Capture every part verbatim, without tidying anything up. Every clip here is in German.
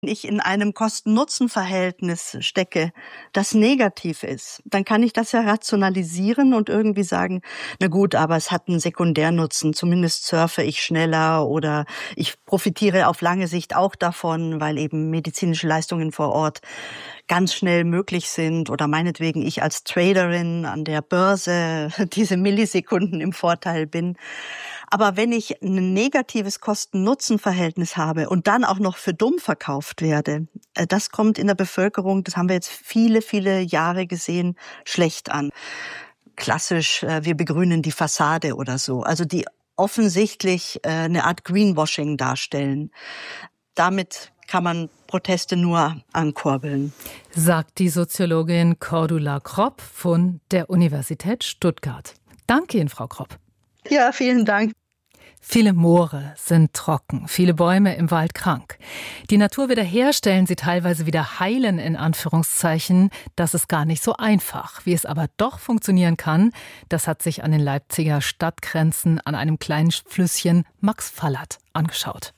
ich in einem Kosten-Nutzen-Verhältnis stecke, das negativ ist, dann kann ich das ja rationalisieren und irgendwie sagen, na gut, aber es hat einen Sekundärnutzen, zumindest surfe ich schneller oder ich profitiere auf lange Sicht auch davon, weil eben medizinische Leistungen vor Ort ganz schnell möglich sind oder meinetwegen ich als Traderin an der Börse diese Millisekunden im Vorteil bin. Aber wenn ich ein negatives Kosten-Nutzen-Verhältnis habe und dann auch noch für dumm verkauft werde, das kommt in der Bevölkerung, das haben wir jetzt viele, viele Jahre gesehen, schlecht an. Klassisch, wir begrünen die Fassade oder so, also die offensichtlich eine Art Greenwashing darstellen. Damit kann man Proteste nur ankurbeln. Sagt die Soziologin Cordula Kropp von der Universität Stuttgart. Danke Ihnen, Frau Kropp. Ja, vielen Dank. Viele Moore sind trocken, viele Bäume im Wald krank. Die Natur wiederherstellen, sie teilweise wieder heilen, in Anführungszeichen, das ist gar nicht so einfach. Wie es aber doch funktionieren kann, das hat sich an den Leipziger Stadtgrenzen an einem kleinen Flüsschen Max Fallert angeschaut.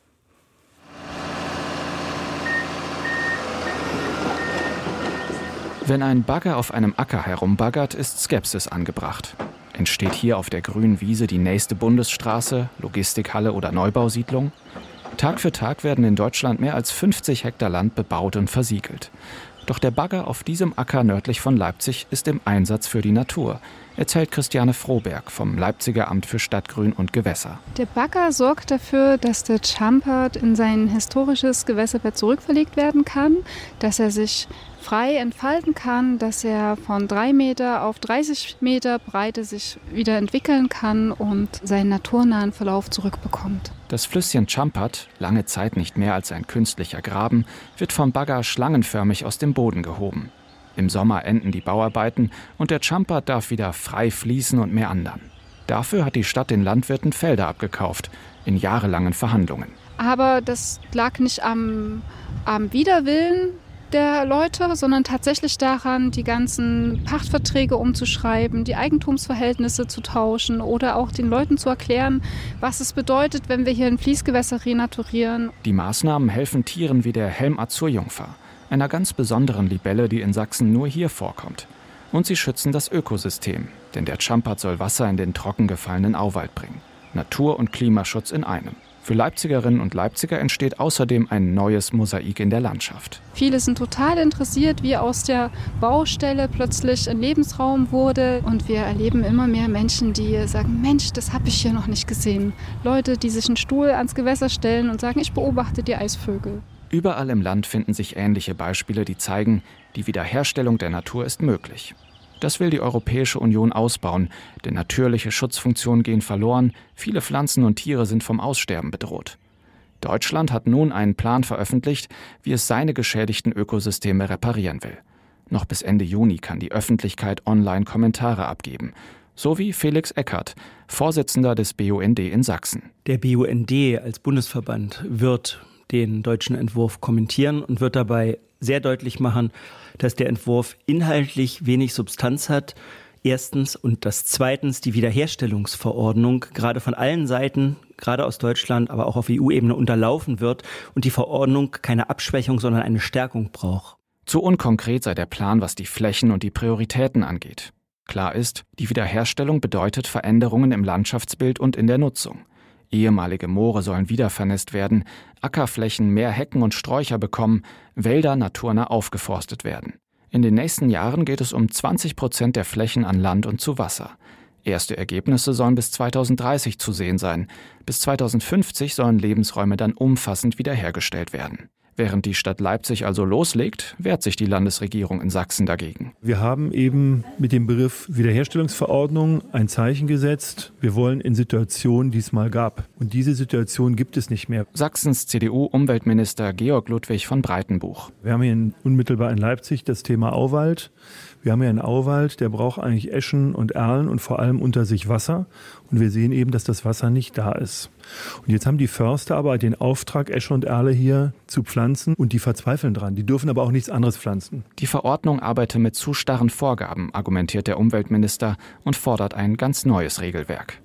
Wenn ein Bagger auf einem Acker herumbaggert, ist Skepsis angebracht. Entsteht hier auf der grünen Wiese die nächste Bundesstraße, Logistikhalle oder Neubausiedlung? Tag für Tag werden in Deutschland mehr als fünfzig Hektar Land bebaut und versiegelt. Doch der Bagger auf diesem Acker nördlich von Leipzig ist im Einsatz für die Natur, erzählt Christiane Froberg vom Leipziger Amt für Stadtgrün und Gewässer. Der Bagger sorgt dafür, dass der Champert in sein historisches Gewässerbett zurückverlegt werden kann, dass er sich frei entfalten kann, dass er von drei Meter auf dreißig Meter Breite sich wieder entwickeln kann und seinen naturnahen Verlauf zurückbekommt. Das Flüsschen Champert, lange Zeit nicht mehr als ein künstlicher Graben, wird vom Bagger schlangenförmig aus dem Boden gehoben. Im Sommer enden die Bauarbeiten und der Champert darf wieder frei fließen und meandern. Dafür hat die Stadt den Landwirten Felder abgekauft, in jahrelangen Verhandlungen. Aber das lag nicht am, am Widerwillen der Leute, sondern tatsächlich daran, die ganzen Pachtverträge umzuschreiben, die Eigentumsverhältnisse zu tauschen oder auch den Leuten zu erklären, was es bedeutet, wenn wir hier ein Fließgewässer renaturieren. Die Maßnahmen helfen Tieren wie der Helm-Azurjungfer, einer ganz besonderen Libelle, die in Sachsen nur hier vorkommt. Und sie schützen das Ökosystem, denn der Champert soll Wasser in den trocken gefallenen Auwald bringen. Natur- und Klimaschutz in einem. Für Leipzigerinnen und Leipziger entsteht außerdem ein neues Mosaik in der Landschaft. Viele sind total interessiert, wie aus der Baustelle plötzlich ein Lebensraum wurde. Und wir erleben immer mehr Menschen, die sagen, Mensch, das habe ich hier noch nicht gesehen. Leute, die sich einen Stuhl ans Gewässer stellen und sagen, ich beobachte die Eisvögel. Überall im Land finden sich ähnliche Beispiele, die zeigen, die Wiederherstellung der Natur ist möglich. Das will die Europäische Union ausbauen, denn natürliche Schutzfunktionen gehen verloren, viele Pflanzen und Tiere sind vom Aussterben bedroht. Deutschland hat nun einen Plan veröffentlicht, wie es seine geschädigten Ökosysteme reparieren will. Noch bis Ende Juni kann die Öffentlichkeit online Kommentare abgeben. So wie Felix Eckert, Vorsitzender des B U N D in Sachsen. Der B U N D als Bundesverband wird den deutschen Entwurf kommentieren und wird dabei sehr deutlich machen, dass der Entwurf inhaltlich wenig Substanz hat. Erstens und das zweitens die Wiederherstellungsverordnung gerade von allen Seiten, gerade aus Deutschland, aber auch auf E U-Ebene unterlaufen wird und die Verordnung keine Abschwächung, sondern eine Stärkung braucht. Zu unkonkret sei der Plan, was die Flächen und die Prioritäten angeht. Klar ist, die Wiederherstellung bedeutet Veränderungen im Landschaftsbild und in der Nutzung. Ehemalige Moore sollen wiedervernässt werden, Ackerflächen mehr Hecken und Sträucher bekommen, Wälder naturnah aufgeforstet werden. In den nächsten Jahren geht es um zwanzig Prozent der Flächen an Land und zu Wasser. Erste Ergebnisse sollen bis zweitausenddreißig zu sehen sein. Bis zweitausendfünfzig sollen Lebensräume dann umfassend wiederhergestellt werden. Während die Stadt Leipzig also loslegt, wehrt sich die Landesregierung in Sachsen dagegen. Wir haben eben mit dem Begriff Wiederherstellungsverordnung ein Zeichen gesetzt. Wir wollen in Situationen, die es mal gab. Und diese Situation gibt es nicht mehr. Sachsens C D U-Umweltminister Georg Ludwig von Breitenbuch. Wir haben hier in, unmittelbar in Leipzig das Thema Auwald. Wir haben hier einen Auwald, der braucht eigentlich Eschen und Erlen und vor allem unter sich Wasser. Und wir sehen eben, dass das Wasser nicht da ist. Und jetzt haben die Förster aber den Auftrag, Esche und Erle hier zu pflanzen. Und die verzweifeln dran. Die dürfen aber auch nichts anderes pflanzen. Die Verordnung arbeite mit zu starren Vorgaben, argumentiert der Umweltminister und fordert ein ganz neues Regelwerk.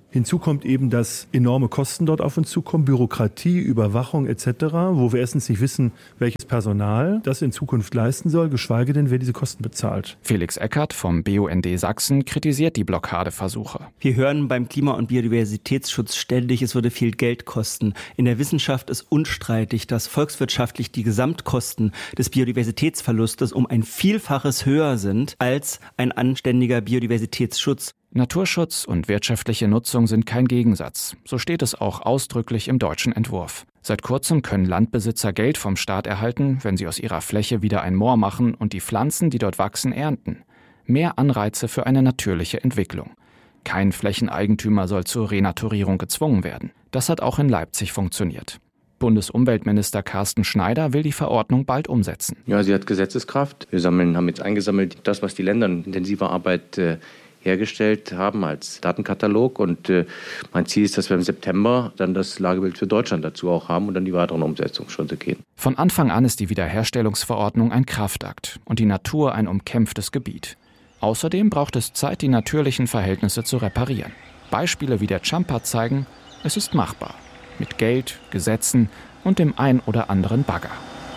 Hinzu kommt eben, dass enorme Kosten dort auf uns zukommen, Bürokratie, Überwachung et cetera, wo wir erstens nicht wissen, welches Personal das in Zukunft leisten soll, geschweige denn, wer diese Kosten bezahlt. Felix Eckert vom B U N D Sachsen kritisiert die Blockadeversuche. Wir hören beim Klima- und Biodiversitätsschutz ständig, es würde viel Geld kosten. In der Wissenschaft ist unstreitig, dass volkswirtschaftlich die Gesamtkosten des Biodiversitätsverlustes um ein Vielfaches höher sind als ein anständiger Biodiversitätsschutz. Naturschutz und wirtschaftliche Nutzung sind kein Gegensatz. So steht es auch ausdrücklich im deutschen Entwurf. Seit kurzem können Landbesitzer Geld vom Staat erhalten, wenn sie aus ihrer Fläche wieder ein Moor machen und die Pflanzen, die dort wachsen, ernten. Mehr Anreize für eine natürliche Entwicklung. Kein Flächeneigentümer soll zur Renaturierung gezwungen werden. Das hat auch in Leipzig funktioniert. Bundesumweltminister Carsten Schneider will die Verordnung bald umsetzen. Ja, sie hat Gesetzeskraft. Wir sammeln, haben jetzt eingesammelt, das, was die Länder in intensiver Arbeit äh, hergestellt haben als Datenkatalog. Und äh, mein Ziel ist, dass wir im September dann das Lagebild für Deutschland dazu auch haben und dann die weiteren Umsetzungsschritte gehen. Von Anfang an ist die Wiederherstellungsverordnung ein Kraftakt und die Natur ein umkämpftes Gebiet. Außerdem braucht es Zeit, die natürlichen Verhältnisse zu reparieren. Beispiele wie der Champard zeigen, es ist machbar. Mit Geld, Gesetzen und dem ein oder anderen Bagger.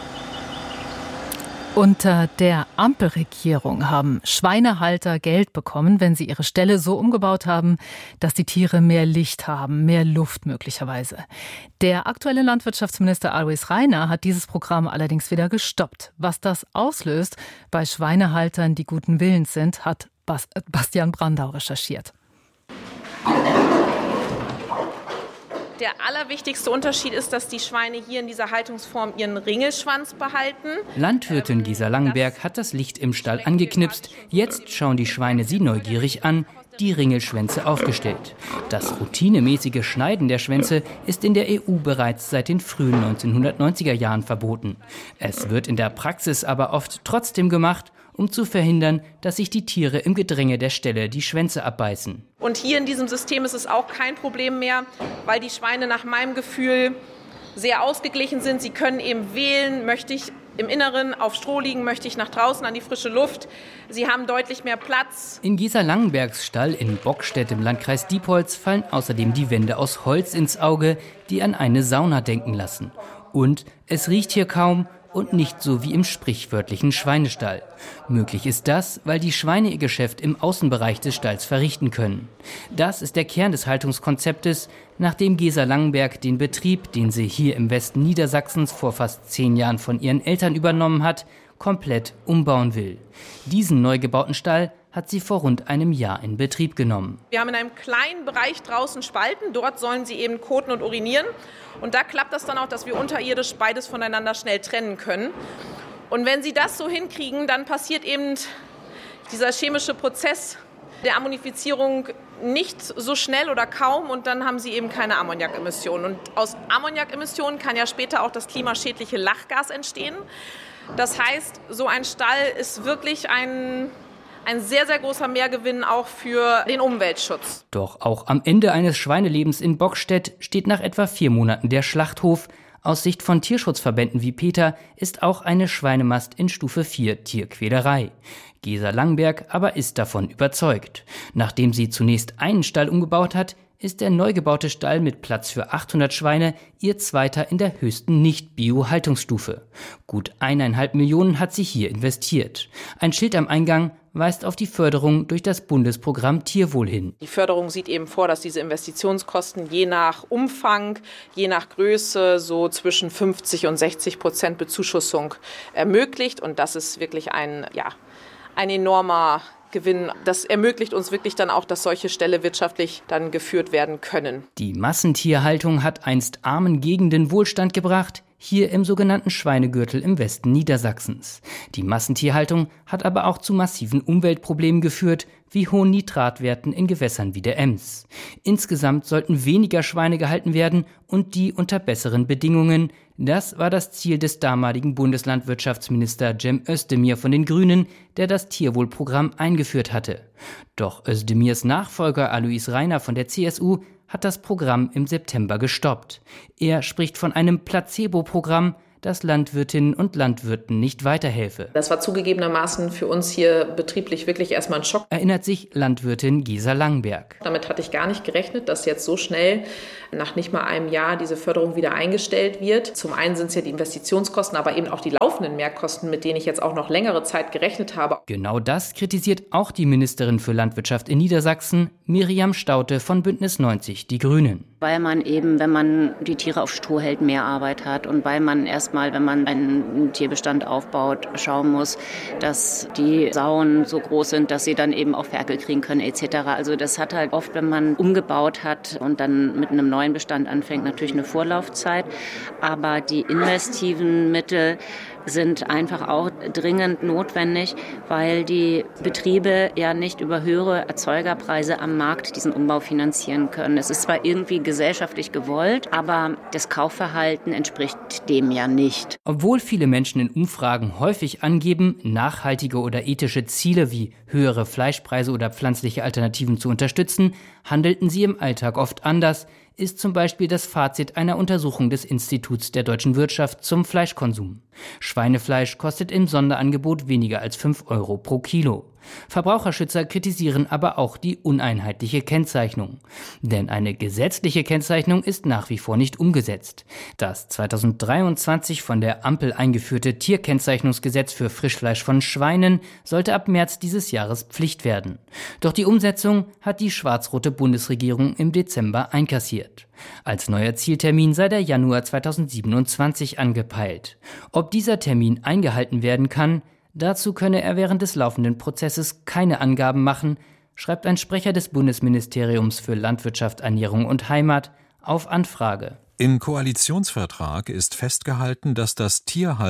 Unter der Ampelregierung haben Schweinehalter Geld bekommen, wenn sie ihre Ställe so umgebaut haben, dass die Tiere mehr Licht haben, mehr Luft möglicherweise. Der aktuelle Landwirtschaftsminister Alois Rainer hat dieses Programm allerdings wieder gestoppt. Was das auslöst bei Schweinehaltern, die guten Willens sind, hat Bastian Brandau recherchiert. Der allerwichtigste Unterschied ist, dass die Schweine hier in dieser Haltungsform ihren Ringelschwanz behalten. Landwirtin Gesa Langenberg hat das Licht im Stall angeknipst. Jetzt schauen die Schweine sie neugierig an, die Ringelschwänze aufgestellt. Das routinemäßige Schneiden der Schwänze ist in der E U bereits seit den frühen neunzehnhundertneunziger Jahren verboten. Es wird in der Praxis aber oft trotzdem gemacht, um zu verhindern, dass sich die Tiere im Gedränge der Ställe die Schwänze abbeißen. Und hier in diesem System ist es auch kein Problem mehr, weil die Schweine nach meinem Gefühl sehr ausgeglichen sind. Sie können eben wählen, möchte ich im Inneren auf Stroh liegen, möchte ich nach draußen an die frische Luft. Sie haben deutlich mehr Platz. In Gesa Langenbergs Stall in Bockstedt im Landkreis Diepholz fallen außerdem die Wände aus Holz ins Auge, die an eine Sauna denken lassen. Und es riecht hier kaum und nicht so wie im sprichwörtlichen Schweinestall. Möglich ist das, weil die Schweine ihr Geschäft im Außenbereich des Stalls verrichten können. Das ist der Kern des Haltungskonzeptes, nachdem Gesa Langenberg den Betrieb, den sie hier im Westen Niedersachsens vor fast zehn Jahren von ihren Eltern übernommen hat, komplett umbauen will. Diesen neu gebauten Stall hat sie vor rund einem Jahr in Betrieb genommen. Wir haben in einem kleinen Bereich draußen Spalten, dort sollen sie eben koten und urinieren. Und da klappt das dann auch, dass wir unterirdisch beides voneinander schnell trennen können. Und wenn sie das so hinkriegen, dann passiert eben dieser chemische Prozess der Ammonifizierung nicht so schnell oder kaum und dann haben sie eben keine Ammoniakemissionen. Und aus Ammoniakemissionen kann ja später auch das klimaschädliche Lachgas entstehen. Das heißt, so ein Stall ist wirklich ein Ein sehr, sehr großer Mehrgewinn auch für den Umweltschutz. Doch auch am Ende eines Schweinelebens in Bockstedt steht nach etwa vier Monaten der Schlachthof. Aus Sicht von Tierschutzverbänden wie PETA ist auch eine Schweinemast in Stufe vier Tierquälerei. Gesa Langenberg aber ist davon überzeugt. Nachdem sie zunächst einen Stall umgebaut hat, ist der neu gebaute Stall mit Platz für achthundert Schweine ihr zweiter in der höchsten Nicht-Bio-Haltungsstufe. Gut eineinhalb Millionen hat sie hier investiert. Ein Schild am Eingang weist auf die Förderung durch das Bundesprogramm Tierwohl hin. Die Förderung sieht eben vor, dass diese Investitionskosten je nach Umfang, je nach Größe so zwischen fünfzig und sechzig Prozent Bezuschussung ermöglicht. Und das ist wirklich ein, ja, ein enormer Gewinn. Das ermöglicht uns wirklich dann auch, dass solche Ställe wirtschaftlich dann geführt werden können. Die Massentierhaltung hat einst armen Gegenden Wohlstand gebracht, hier im sogenannten Schweinegürtel im Westen Niedersachsens. Die Massentierhaltung hat aber auch zu massiven Umweltproblemen geführt, wie hohen Nitratwerten in Gewässern wie der Ems. Insgesamt sollten weniger Schweine gehalten werden und die unter besseren Bedingungen. Das war das Ziel des damaligen Bundeslandwirtschaftsminister Cem Özdemir von den Grünen, der das Tierwohlprogramm eingeführt hatte. Doch Özdemirs Nachfolger Alois Rainer von der C S U hat das Programm im September gestoppt. Er spricht von einem Placebo-Programm, dass Landwirtinnen und Landwirten nicht weiterhelfe. Das war zugegebenermaßen für uns hier betrieblich wirklich erstmal ein Schock. Erinnert sich Landwirtin Gesa Langberg. Damit hatte ich gar nicht gerechnet, dass jetzt so schnell nach nicht mal einem Jahr diese Förderung wieder eingestellt wird. Zum einen sind es ja die Investitionskosten, aber eben auch die laufenden Mehrkosten, mit denen ich jetzt auch noch längere Zeit gerechnet habe. Genau das kritisiert auch die Ministerin für Landwirtschaft in Niedersachsen, Miriam Staudte von Bündnis neunzig, die Grünen. Weil man eben, wenn man die Tiere auf Stroh hält, mehr Arbeit hat und weil man erstmal, wenn man einen Tierbestand aufbaut, schauen muss, dass die Sauen so groß sind, dass sie dann eben auch Ferkel kriegen können et cetera. Also das hat halt oft, wenn man umgebaut hat und dann mit einem neuen Bestand anfängt, natürlich eine Vorlaufzeit. Aber die investiven Mittel sind einfach auch dringend notwendig, weil die Betriebe ja nicht über höhere Erzeugerpreise am Markt diesen Umbau finanzieren können. Es ist zwar irgendwie gesellschaftlich gewollt, aber das Kaufverhalten entspricht dem ja nicht. Obwohl viele Menschen in Umfragen häufig angeben, nachhaltige oder ethische Ziele wie höhere Fleischpreise oder pflanzliche Alternativen zu unterstützen, handelten sie im Alltag oft anders, ist zum Beispiel das Fazit einer Untersuchung des Instituts der deutschen Wirtschaft zum Fleischkonsum. Schweinefleisch kostet im Sonderangebot weniger als fünf Euro pro Kilo. Verbraucherschützer kritisieren aber auch die uneinheitliche Kennzeichnung. Denn eine gesetzliche Kennzeichnung ist nach wie vor nicht umgesetzt. Das zweitausenddreiundzwanzig von der Ampel eingeführte Tierkennzeichnungsgesetz für Frischfleisch von Schweinen sollte ab März dieses Jahres Pflicht werden. Doch die Umsetzung hat die schwarz-rote Bundesregierung im Dezember einkassiert. Als neuer Zieltermin sei der Januar zweitausendsiebenundzwanzig angepeilt. Ob dieser Termin eingehalten werden kann, dazu könne er während des laufenden Prozesses keine Angaben machen, schreibt ein Sprecher des Bundesministeriums für Landwirtschaft, Ernährung und Heimat auf Anfrage. Im Koalitionsvertrag ist festgehalten, dass das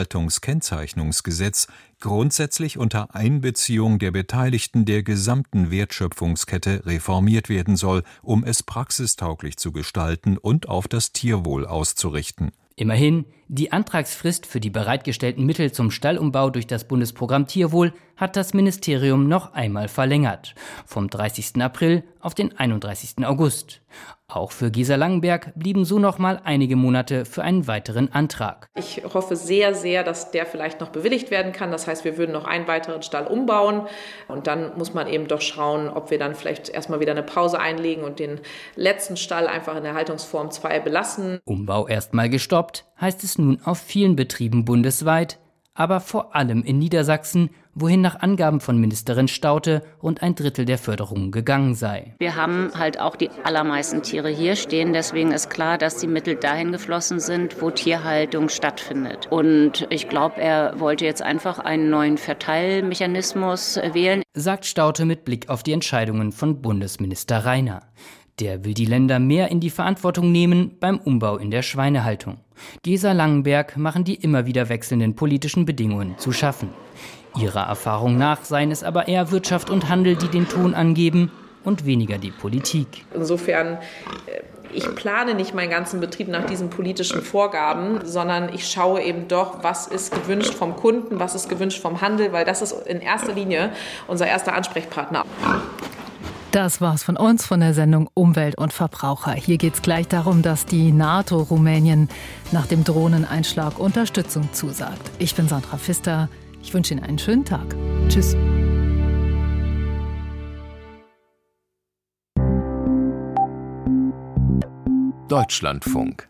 Tierhaltungskennzeichnungsgesetz grundsätzlich unter Einbeziehung der Beteiligten der gesamten Wertschöpfungskette reformiert werden soll, um es praxistauglich zu gestalten und auf das Tierwohl auszurichten. Immerhin, die Antragsfrist für die bereitgestellten Mittel zum Stallumbau durch das Bundesprogramm Tierwohl hat das Ministerium noch einmal verlängert. Vom dreißigsten April auf den einunddreißigsten August. Auch für Gesa Langberg blieben so noch mal einige Monate für einen weiteren Antrag. Ich hoffe sehr, sehr, dass der vielleicht noch bewilligt werden kann. Das heißt, wir würden noch einen weiteren Stall umbauen. Und dann muss man eben doch schauen, ob wir dann vielleicht erstmal wieder eine Pause einlegen und den letzten Stall einfach in der Haltungsform zwei belassen. Umbau erstmal gestoppt, heißt es nun auf vielen Betrieben bundesweit, aber vor allem in Niedersachsen, wohin nach Angaben von Ministerin Staudte rund ein Drittel der Förderung gegangen sei. Wir haben halt auch die allermeisten Tiere hier stehen. Deswegen ist klar, dass die Mittel dahin geflossen sind, wo Tierhaltung stattfindet. Und ich glaube, er wollte jetzt einfach einen neuen Verteilmechanismus wählen, sagt Staudte mit Blick auf die Entscheidungen von Bundesminister Rainer. Der will die Länder mehr in die Verantwortung nehmen beim Umbau in der Schweinehaltung. Gesa Langberg machen die immer wieder wechselnden politischen Bedingungen zu schaffen. Ihrer Erfahrung nach seien es aber eher Wirtschaft und Handel, die den Ton angeben und weniger die Politik. Insofern, ich plane nicht meinen ganzen Betrieb nach diesen politischen Vorgaben, sondern ich schaue eben doch, was ist gewünscht vom Kunden, was ist gewünscht vom Handel, weil das ist in erster Linie unser erster Ansprechpartner. Das war's von uns, von der Sendung Umwelt und Verbraucher. Hier geht's gleich darum, dass die NATO Rumänien nach dem Drohneneinschlag Unterstützung zusagt. Ich bin Sandra Pfister. Ich wünsche Ihnen einen schönen Tag. Tschüss. Deutschlandfunk.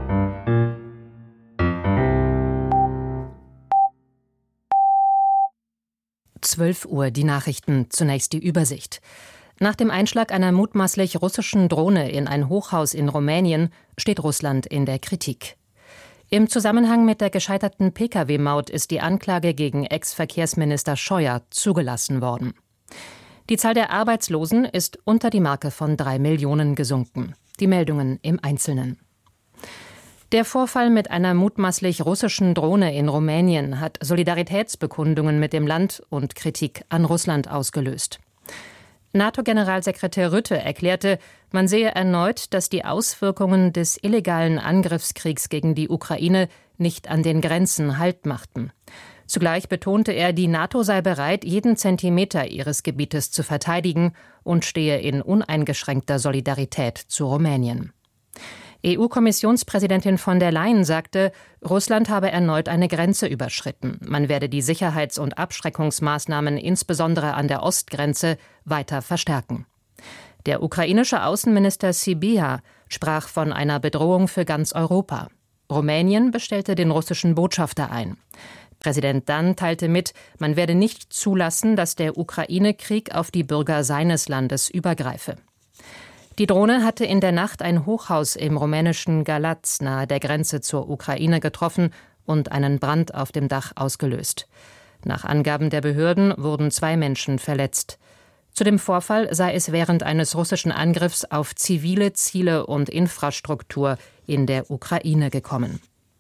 zwölf Uhr, die Nachrichten. Zunächst die Übersicht. Nach dem Einschlag einer mutmaßlich russischen Drohne in ein Hochhaus in Rumänien steht Russland in der Kritik. Im Zusammenhang mit der gescheiterten Pkw-Maut ist die Anklage gegen Ex-Verkehrsminister Scheuer zugelassen worden. Die Zahl der Arbeitslosen ist unter die Marke von drei Millionen gesunken. Die Meldungen im Einzelnen. Der Vorfall mit einer mutmaßlich russischen Drohne in Rumänien hat Solidaritätsbekundungen mit dem Land und Kritik an Russland ausgelöst. NATO-Generalsekretär Rutte erklärte, man sehe erneut, dass die Auswirkungen des illegalen Angriffskriegs gegen die Ukraine nicht an den Grenzen Halt machten. Zugleich betonte er, die NATO sei bereit, jeden Zentimeter ihres Gebietes zu verteidigen und stehe in uneingeschränkter Solidarität zu Rumänien. E U-Kommissionspräsidentin von der Leyen sagte, Russland habe erneut eine Grenze überschritten. Man werde die Sicherheits- und Abschreckungsmaßnahmen insbesondere an der Ostgrenze weiter verstärken. Der ukrainische Außenminister Sybiha sprach von einer Bedrohung für ganz Europa. Rumänien bestellte den russischen Botschafter ein. Präsident Dann teilte mit, man werde nicht zulassen, dass der Ukraine-Krieg auf die Bürger seines Landes übergreife. Die Drohne hatte in der Nacht ein Hochhaus im rumänischen Galați nahe der Grenze zur Ukraine getroffen und einen Brand auf dem Dach ausgelöst. Nach Angaben der Behörden wurden zwei Menschen verletzt. Zu dem Vorfall sei es während eines russischen Angriffs auf zivile Ziele und Infrastruktur in der Ukraine gekommen.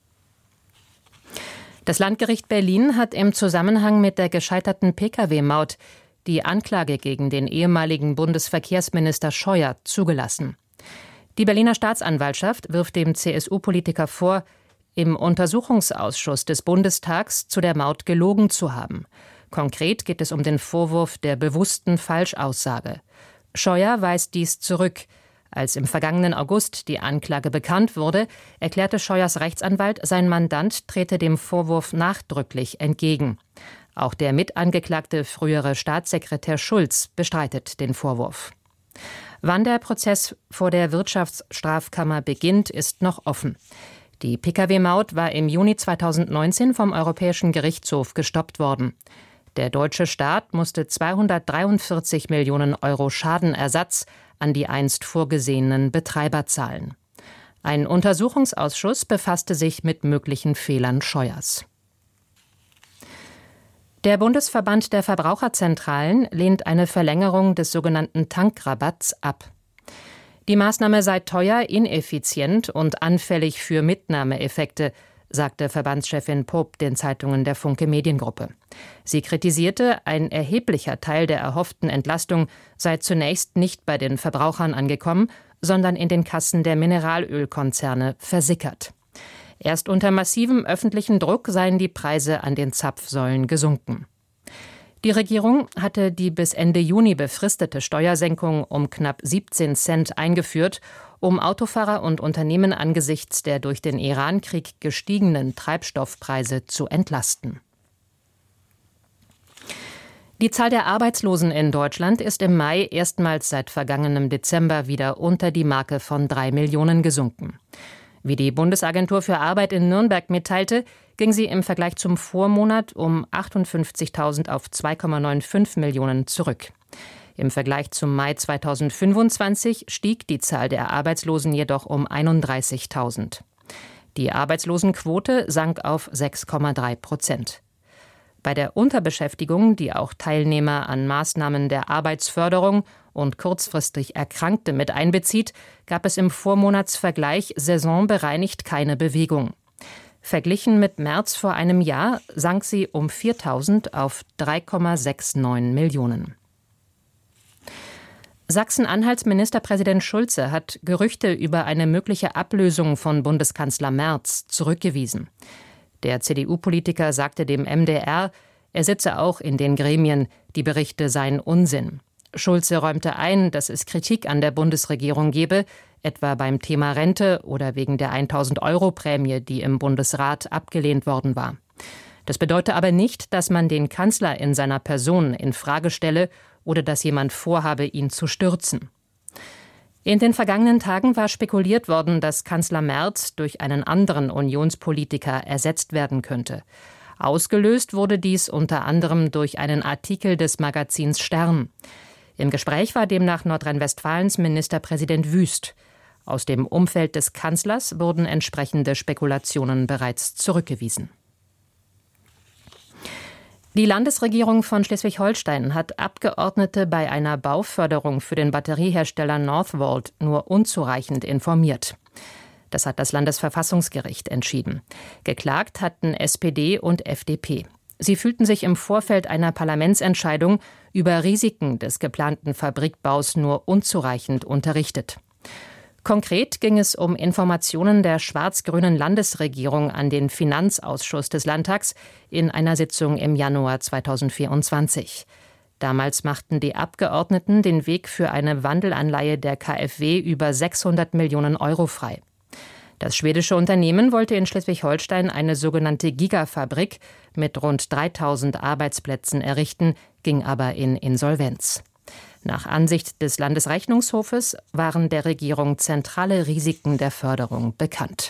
Das Landgericht Berlin hat im Zusammenhang mit der gescheiterten Pkw-Maut die Anklage gegen den ehemaligen Bundesverkehrsminister Scheuer zugelassen. Die Berliner Staatsanwaltschaft wirft dem C S U-Politiker vor, im Untersuchungsausschuss des Bundestags zu der Maut gelogen zu haben. Konkret geht es um den Vorwurf der bewussten Falschaussage. Scheuer weist dies zurück. Als im vergangenen August die Anklage bekannt wurde, erklärte Scheuers Rechtsanwalt, sein Mandant trete dem Vorwurf nachdrücklich entgegen. Auch der mitangeklagte frühere Staatssekretär Schulz bestreitet den Vorwurf. Wann der Prozess vor der Wirtschaftsstrafkammer beginnt, ist noch offen. Die Pkw-Maut war im Juni zweitausendneunzehn vom Europäischen Gerichtshof gestoppt worden. Der deutsche Staat musste zweihundertdreiundvierzig Millionen Euro Schadenersatz an die einst vorgesehenen Betreiber zahlen. Ein Untersuchungsausschuss befasste sich mit möglichen Fehlern Scheuers. Der Bundesverband der Verbraucherzentralen lehnt eine Verlängerung des sogenannten Tankrabatts ab. Die Maßnahme sei teuer, ineffizient und anfällig für Mitnahmeeffekte, sagte Verbandschefin Popp den Zeitungen der Funke Mediengruppe. Sie kritisierte, ein erheblicher Teil der erhofften Entlastung sei zunächst nicht bei den Verbrauchern angekommen, sondern in den Kassen der Mineralölkonzerne versickert. Erst unter massivem öffentlichen Druck seien die Preise an den Zapfsäulen gesunken. Die Regierung hatte die bis Ende Juni befristete Steuersenkung um knapp siebzehn Cent eingeführt, um Autofahrer und Unternehmen angesichts der durch den Iran-Krieg gestiegenen Treibstoffpreise zu entlasten. Die Zahl der Arbeitslosen in Deutschland ist im Mai erstmals seit vergangenem Dezember wieder unter die Marke von drei Millionen gesunken. Wie die Bundesagentur für Arbeit in Nürnberg mitteilte, ging sie im Vergleich zum Vormonat um achtundfünfzigtausend auf zwei Komma fünfundneunzig Millionen zurück. Im Vergleich zum Mai zweitausendfünfundzwanzig stieg die Zahl der Arbeitslosen jedoch um einunddreißigtausend. Die Arbeitslosenquote sank auf sechs Komma drei Prozent. Bei der Unterbeschäftigung, die auch Teilnehmer an Maßnahmen der Arbeitsförderung und kurzfristig Erkrankte mit einbezieht, gab es im Vormonatsvergleich saisonbereinigt keine Bewegung. Verglichen mit März vor einem Jahr sank sie um viertausend auf drei Komma neunundsechzig Millionen. Sachsen-Anhalts Ministerpräsident Schulze hat Gerüchte über eine mögliche Ablösung von Bundeskanzler Merz zurückgewiesen. Der C D U-Politiker sagte dem M D R, er sitze auch in den Gremien, die Berichte seien Unsinn. Schulze räumte ein, dass es Kritik an der Bundesregierung gebe, etwa beim Thema Rente oder wegen der tausend-Euro-Prämie, die im Bundesrat abgelehnt worden war. Das bedeute aber nicht, dass man den Kanzler in seiner Person in Frage stelle oder dass jemand vorhabe, ihn zu stürzen. In den vergangenen Tagen war spekuliert worden, dass Kanzler Merz durch einen anderen Unionspolitiker ersetzt werden könnte. Ausgelöst wurde dies unter anderem durch einen Artikel des Magazins Stern. Im Gespräch war demnach Nordrhein-Westfalens Ministerpräsident Wüst. Aus dem Umfeld des Kanzlers wurden entsprechende Spekulationen bereits zurückgewiesen. Die Landesregierung von Schleswig-Holstein hat Abgeordnete bei einer Bauförderung für den Batteriehersteller Northvolt nur unzureichend informiert. Das hat das Landesverfassungsgericht entschieden. Geklagt hatten S P D und F D P. Sie fühlten sich im Vorfeld einer Parlamentsentscheidung über Risiken des geplanten Fabrikbaus nur unzureichend unterrichtet. Konkret ging es um Informationen der schwarz-grünen Landesregierung an den Finanzausschuss des Landtags in einer Sitzung im Januar zweitausendvierundzwanzig. Damals machten die Abgeordneten den Weg für eine Wandelanleihe der KfW über sechshundert Millionen Euro frei. Das schwedische Unternehmen wollte in Schleswig-Holstein eine sogenannte Gigafabrik mit rund dreitausend Arbeitsplätzen errichten, ging aber in Insolvenz. Nach Ansicht des Landesrechnungshofes waren der Regierung zentrale Risiken der Förderung bekannt.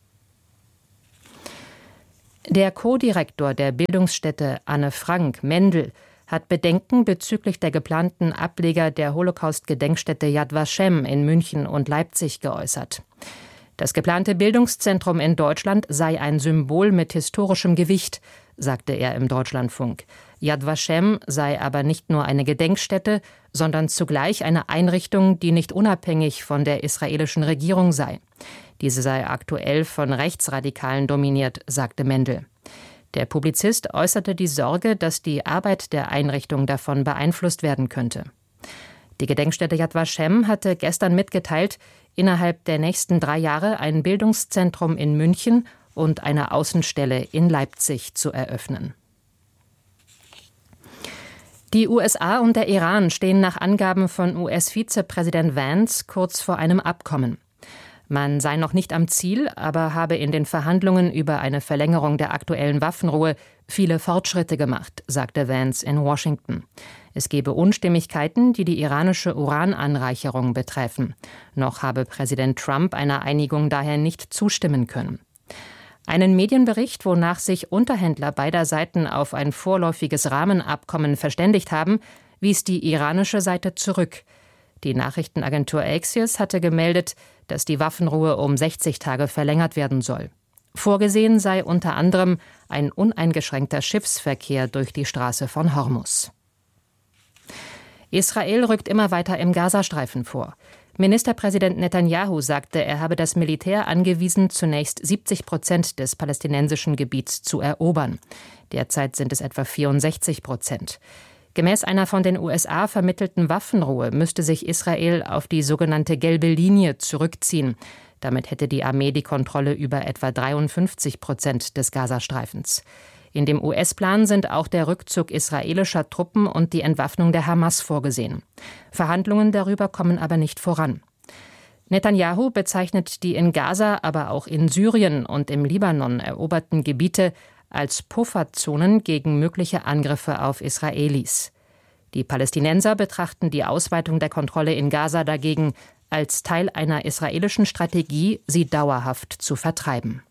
Der Co-Direktor der Bildungsstätte Anne Frank, Mendel, hat Bedenken bezüglich der geplanten Ableger der Holocaust-Gedenkstätte Yad Vashem in München und Leipzig geäußert. Das geplante Bildungszentrum in Deutschland sei ein Symbol mit historischem Gewicht, sagte er im Deutschlandfunk. Yad Vashem sei aber nicht nur eine Gedenkstätte, sondern zugleich eine Einrichtung, die nicht unabhängig von der israelischen Regierung sei. Diese sei aktuell von Rechtsradikalen dominiert, sagte Mendel. Der Publizist äußerte die Sorge, dass die Arbeit der Einrichtung davon beeinflusst werden könnte. Die Gedenkstätte Yad Vashem hatte gestern mitgeteilt, innerhalb der nächsten drei Jahre ein Bildungszentrum in München und eine Außenstelle in Leipzig zu eröffnen. Die U S A und der Iran stehen nach Angaben von U S-Vizepräsident Vance kurz vor einem Abkommen. Man sei noch nicht am Ziel, aber habe in den Verhandlungen über eine Verlängerung der aktuellen Waffenruhe viele Fortschritte gemacht, sagte Vance in Washington. Es gebe Unstimmigkeiten, die die iranische Urananreicherung betreffen. Noch habe Präsident Trump einer Einigung daher nicht zustimmen können. Einen Medienbericht, wonach sich Unterhändler beider Seiten auf ein vorläufiges Rahmenabkommen verständigt haben, wies die iranische Seite zurück. Die Nachrichtenagentur Axios hatte gemeldet, dass die Waffenruhe um sechzig Tage verlängert werden soll. Vorgesehen sei unter anderem ein uneingeschränkter Schiffsverkehr durch die Straße von Hormuz. Israel rückt immer weiter im Gazastreifen vor. Ministerpräsident Netanyahu sagte, er habe das Militär angewiesen, zunächst siebzig Prozent des palästinensischen Gebiets zu erobern. Derzeit sind es etwa vierundsechzig Prozent. Gemäß einer von den U S A vermittelten Waffenruhe müsste sich Israel auf die sogenannte gelbe Linie zurückziehen. Damit hätte die Armee die Kontrolle über etwa dreiundfünfzig Prozent des Gazastreifens. In dem U S-Plan sind auch der Rückzug israelischer Truppen und die Entwaffnung der Hamas vorgesehen. Verhandlungen darüber kommen aber nicht voran. Netanyahu bezeichnet die in Gaza, aber auch in Syrien und im Libanon eroberten Gebiete als Pufferzonen gegen mögliche Angriffe auf Israelis. Die Palästinenser betrachten die Ausweitung der Kontrolle in Gaza dagegen als Teil einer israelischen Strategie, sie dauerhaft zu vertreiben.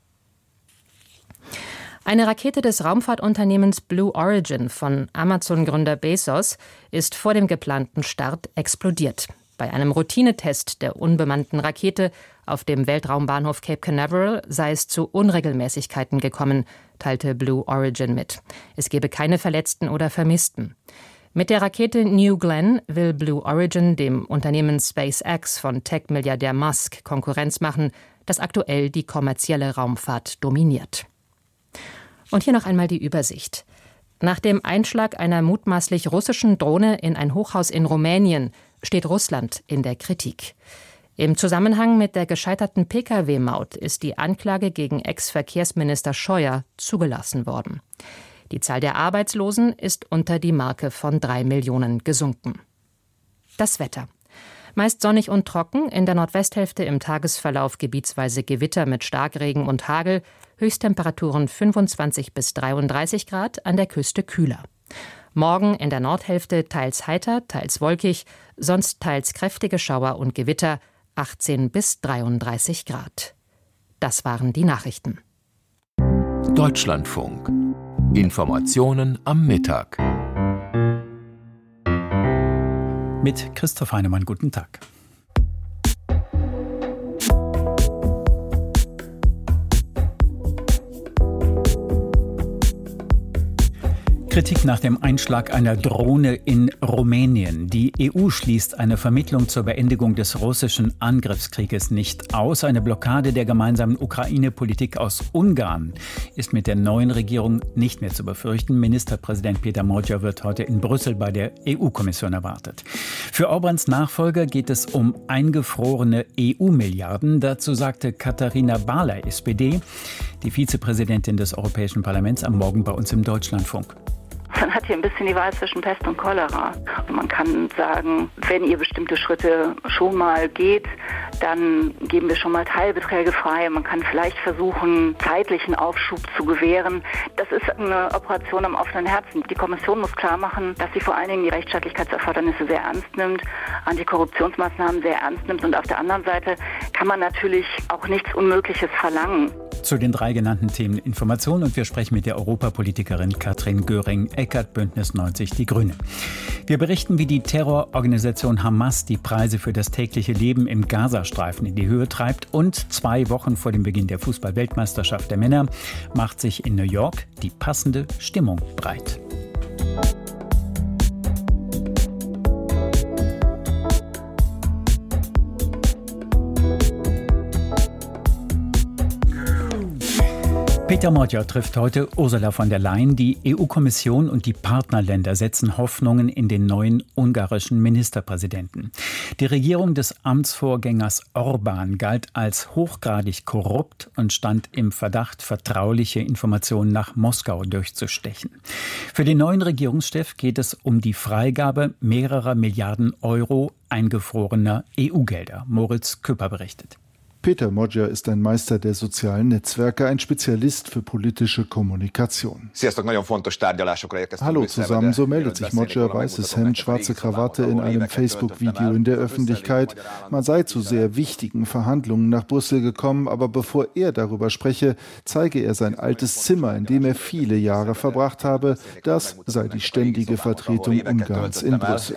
Eine Rakete des Raumfahrtunternehmens Blue Origin von Amazon-Gründer Bezos ist vor dem geplanten Start explodiert. Bei einem Routinetest der unbemannten Rakete auf dem Weltraumbahnhof Cape Canaveral sei es zu Unregelmäßigkeiten gekommen, teilte Blue Origin mit. Es gebe keine Verletzten oder Vermissten. Mit der Rakete New Glenn will Blue Origin dem Unternehmen SpaceX von Tech-Milliardär Musk Konkurrenz machen, das aktuell die kommerzielle Raumfahrt dominiert. Und hier noch einmal die Übersicht. Nach dem Einschlag einer mutmaßlich russischen Drohne in ein Hochhaus in Rumänien steht Russland in der Kritik. Im Zusammenhang mit der gescheiterten Pkw-Maut ist die Anklage gegen Ex-Verkehrsminister Scheuer zugelassen worden. Die Zahl der Arbeitslosen ist unter die Marke von drei Millionen gesunken. Das Wetter. Meist sonnig und trocken, in der Nordwesthälfte im Tagesverlauf gebietsweise Gewitter mit Starkregen und Hagel, Höchsttemperaturen fünfundzwanzig bis dreiunddreißig Grad, an der Küste kühler. Morgen in der Nordhälfte teils heiter, teils wolkig, sonst teils kräftige Schauer und Gewitter, achtzehn bis dreiunddreißig Grad. Das waren die Nachrichten. Deutschlandfunk. Informationen am Mittag. Mit Christoph Heinemann, guten Tag. Kritik nach dem Einschlag einer Drohne in Rumänien. Die E U schließt eine Vermittlung zur Beendigung des russischen Angriffskrieges nicht aus. Eine Blockade der gemeinsamen Ukraine-Politik aus Ungarn ist mit der neuen Regierung nicht mehr zu befürchten. Ministerpräsident Peter Magyar wird heute in Brüssel bei der E U-Kommission erwartet. Für Orbáns Nachfolger geht es um eingefrorene E U-Milliarden. Dazu sagte Katharina Barley, S P D, die Vizepräsidentin des Europäischen Parlaments, am Morgen bei uns im Deutschlandfunk. Man hat hier ein bisschen die Wahl zwischen Pest und Cholera. Und man kann sagen, wenn ihr bestimmte Schritte schon mal geht, dann geben wir schon mal Teilbeträge frei. Man kann vielleicht versuchen, zeitlichen Aufschub zu gewähren. Das ist eine Operation am offenen Herzen. Die Kommission muss klar machen, dass sie vor allen Dingen die Rechtsstaatlichkeitserfordernisse sehr ernst nimmt, Antikorruptionsmaßnahmen sehr ernst nimmt. Und auf der anderen Seite kann man natürlich auch nichts Unmögliches verlangen. Zu den drei genannten Themen Information und wir sprechen mit der Europapolitikerin Katrin Göring-Eckardt, Bündnis neunzig Die Grüne. Wir berichten, wie die Terrororganisation Hamas die Preise für das tägliche Leben im Gazastreifen in die Höhe treibt und zwei Wochen vor dem Beginn der Fußball-Weltmeisterschaft der Männer macht sich in New York die passende Stimmung breit. Peter Modjer trifft heute Ursula von der Leyen. Die E U-Kommission und die Partnerländer setzen Hoffnungen in den neuen ungarischen Ministerpräsidenten. Die Regierung des Amtsvorgängers Orbán galt als hochgradig korrupt und stand im Verdacht, vertrauliche Informationen nach Moskau durchzustechen. Für den neuen Regierungschef geht es um die Freigabe mehrerer Milliarden Euro eingefrorener E U-Gelder. Moritz Küpper berichtet. Peter Modjer ist ein Meister der sozialen Netzwerke, ein Spezialist für politische Kommunikation. Hallo zusammen, so meldet sich Modjer, weißes Hemd, schwarze Krawatte in einem Facebook-Video in der Öffentlichkeit. Man sei zu sehr wichtigen Verhandlungen nach Brüssel gekommen, aber bevor er darüber spreche, zeige er sein altes Zimmer, in dem er viele Jahre verbracht habe. Das sei die ständige Vertretung Ungarns in Brüssel.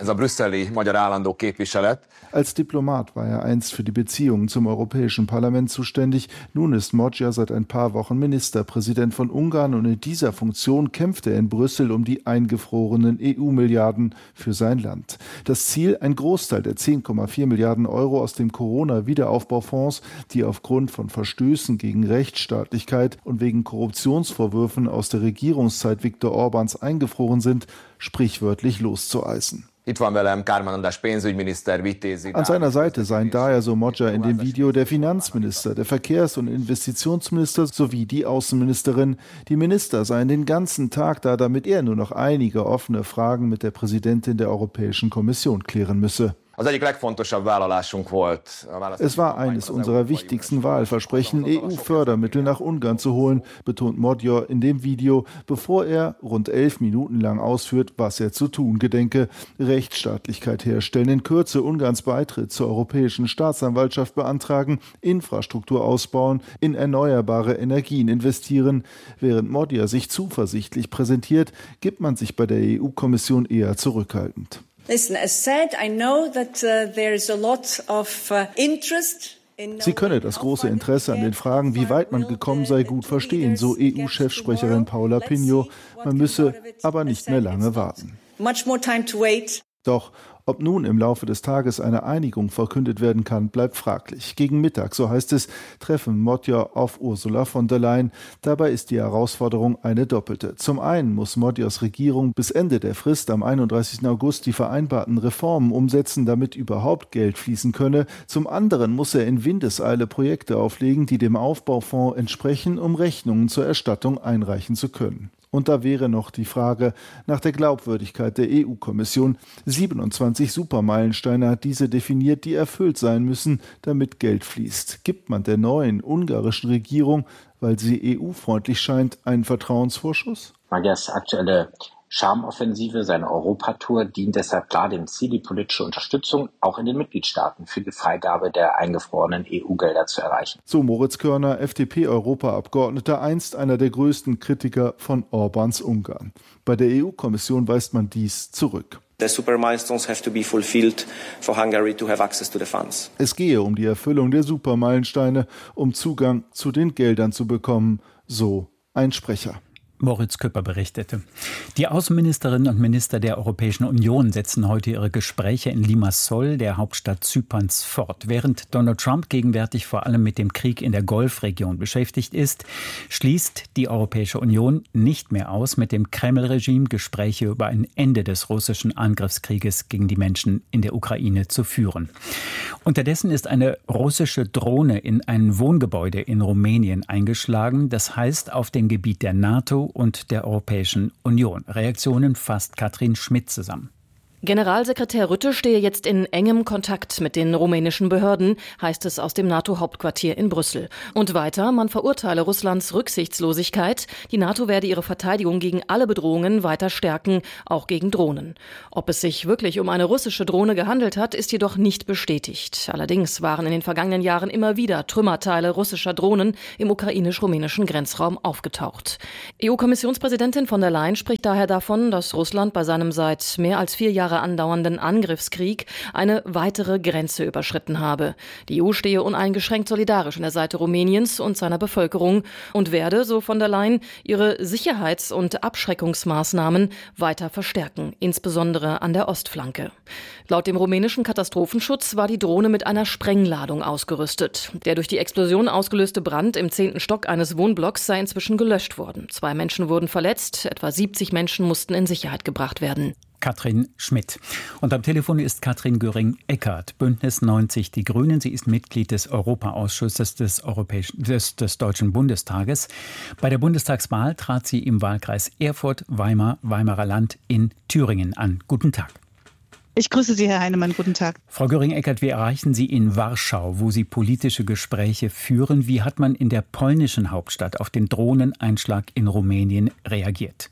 Als Diplomat war er einst für die Beziehungen zum Europäischen Parlament zuständig. Nun ist Modjer seit ein paar Wochen Ministerpräsident von Ungarn und in dieser Funktion kämpft er in Brüssel um die eingefrorenen E U-Milliarden für sein Land. Das Ziel, ein Großteil der zehn Komma vier Milliarden Euro aus dem Corona-Wiederaufbaufonds, die aufgrund von Verstößen gegen Rechtsstaatlichkeit und wegen Korruptionsvorwürfen aus der Regierungszeit Viktor Orbáns eingefroren sind, sprichwörtlich loszueisen. An seiner Seite seien daher, so Modjer in dem Video, der Finanzminister, der Verkehrs- und Investitionsminister sowie die Außenministerin. Die Minister seien den ganzen Tag da, damit er nur noch einige offene Fragen mit der Präsidentin der Europäischen Kommission klären müsse. Es war eines unserer wichtigsten Wahlversprechen, E U-Fördermittel nach Ungarn zu holen, betont Modjer in dem Video, bevor er rund elf Minuten lang ausführt, was er zu tun gedenke. Rechtsstaatlichkeit herstellen, in Kürze Ungarns Beitritt zur Europäischen Staatsanwaltschaft beantragen, Infrastruktur ausbauen, in erneuerbare Energien investieren. Während Modjer sich zuversichtlich präsentiert, gibt man sich bei der E U-Kommission eher zurückhaltend. Listen, as said, I know that uh, there is a lot of uh, interest. Sie könne das große Interesse an den Fragen, wie weit man gekommen sei, gut verstehen, so E U-Chefsprecherin Paula Pinho. Man müsse aber nicht mehr lange warten. Much more time to wait. Doch ob nun im Laufe des Tages eine Einigung verkündet werden kann, bleibt fraglich. Gegen Mittag, so heißt es, treffen Modjer auf Ursula von der Leyen. Dabei ist die Herausforderung eine doppelte. Zum einen muss Modjers Regierung bis Ende der Frist am einunddreißigsten August die vereinbarten Reformen umsetzen, damit überhaupt Geld fließen könne. Zum anderen muss er in Windeseile Projekte auflegen, die dem Aufbaufonds entsprechen, um Rechnungen zur Erstattung einreichen zu können. Und da wäre noch die Frage nach der Glaubwürdigkeit der E U-Kommission. siebenundzwanzig Supermeilensteine hat diese definiert, die erfüllt sein müssen, damit Geld fließt. Gibt man der neuen ungarischen Regierung, weil sie E U-freundlich scheint, einen Vertrauensvorschuss? Modjers aktuelle Charmoffensive, seine Europatour, dient deshalb klar dem Ziel, die politische Unterstützung auch in den Mitgliedstaaten für die Freigabe der eingefrorenen E U-Gelder zu erreichen. So Moritz Körner, F D P-Europaabgeordneter, einst einer der größten Kritiker von Orbáns Ungarn. Bei der E U-Kommission weist man dies zurück. The super milestones have to be fulfilled for Hungary to have access to the funds. Es gehe um die Erfüllung der Supermeilensteine, um Zugang zu den Geldern zu bekommen, so ein Sprecher. Moritz Küpper berichtete. Die Außenministerinnen und Minister der Europäischen Union setzen heute ihre Gespräche in Limassol, der Hauptstadt Zyperns, fort. Während Donald Trump gegenwärtig vor allem mit dem Krieg in der Golfregion beschäftigt ist, schließt die Europäische Union nicht mehr aus, mit dem Kreml-Regime Gespräche über ein Ende des russischen Angriffskrieges gegen die Menschen in der Ukraine zu führen. Unterdessen ist eine russische Drohne in ein Wohngebäude in Rumänien eingeschlagen. Das heißt, auf dem Gebiet der NATO und der Europäischen Union. Reaktionen fasst Katrin Schmidt zusammen. Generalsekretär Rutte stehe jetzt in engem Kontakt mit den rumänischen Behörden, heißt es aus dem NATO-Hauptquartier in Brüssel. Und weiter, man verurteile Russlands Rücksichtslosigkeit. Die NATO werde ihre Verteidigung gegen alle Bedrohungen weiter stärken, auch gegen Drohnen. Ob es sich wirklich um eine russische Drohne gehandelt hat, ist jedoch nicht bestätigt. Allerdings waren in den vergangenen Jahren immer wieder Trümmerteile russischer Drohnen im ukrainisch-rumänischen Grenzraum aufgetaucht. E U-Kommissionspräsidentin von der Leyen spricht daher davon, dass Russland bei seinem seit mehr als vier Jahren andauernden Angriffskrieg eine weitere Grenze überschritten habe. Die E U stehe uneingeschränkt solidarisch an der Seite Rumäniens und seiner Bevölkerung und werde, so von der Leyen, ihre Sicherheits- und Abschreckungsmaßnahmen weiter verstärken, insbesondere an der Ostflanke. Laut dem rumänischen Katastrophenschutz war die Drohne mit einer Sprengladung ausgerüstet. Der durch die Explosion ausgelöste Brand im zehnten Stock eines Wohnblocks sei inzwischen gelöscht worden. Zwei Menschen wurden verletzt, etwa siebzig Menschen mussten in Sicherheit gebracht werden. Katrin Schmidt. Und am Telefon ist Katrin Göring-Eckardt, Bündnis neunzig Die Grünen. Sie ist Mitglied des Europaausschusses des, Europäischen, des, des Deutschen Bundestages. Bei der Bundestagswahl trat sie im Wahlkreis Erfurt, Weimar, Weimarer Land in Thüringen an. Guten Tag. Ich grüße Sie, Herr Heinemann. Guten Tag. Frau Göring-Eckardt, wir erreichen Sie in Warschau, wo Sie politische Gespräche führen. Wie hat man in der polnischen Hauptstadt auf den Drohneneinschlag in Rumänien reagiert?